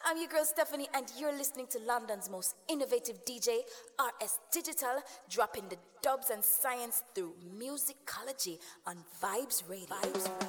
I'm your girl Stephanie, and you're listening to London's most innovative DJ, RS Digital, dropping the dubs and science through musicology on Vibes Radio.